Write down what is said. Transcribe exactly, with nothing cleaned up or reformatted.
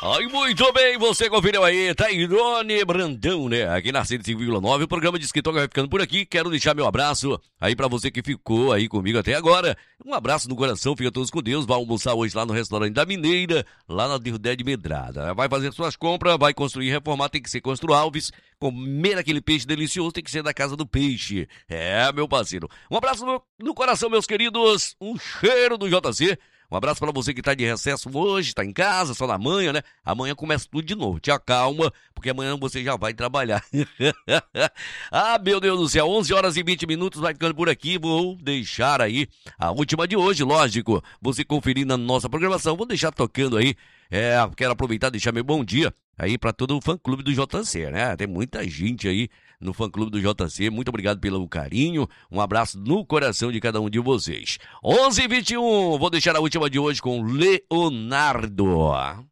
Ai, muito bem, você conferiu aí, Tairone Brandão, né? Aqui na cento e cinco vírgula nove, o programa de escritório vai ficando por aqui. Quero deixar meu abraço aí pra você que ficou aí comigo até agora. Um abraço no coração, fica todos com Deus. Vai almoçar hoje lá no restaurante da Mineira, lá na Dirudé de Medrada. Vai fazer suas compras, vai construir e reformar, tem que ser Constru Alves. Comer aquele peixe delicioso tem que ser da Casa do Peixe. É, meu parceiro. Um abraço no, no coração, meus queridos. Um cheiro do J C. Um abraço pra você que tá de recesso hoje, tá em casa, só na manhã, né? Amanhã começa tudo de novo. Te acalma, porque amanhã você já vai trabalhar. Ah, meu Deus do céu, onze horas e vinte minutos, vai ficando por aqui. Vou deixar aí a última de hoje, lógico. Você conferir na nossa programação, vou deixar tocando aí. É, quero aproveitar e deixar meu bom dia aí pra todo o fã-clube do J C, né? Tem muita gente aí no fã-clube do J C. Muito obrigado pelo carinho. Um abraço no coração de cada um de vocês. onze e vinte e um, vou deixar a última de hoje com Leonardo.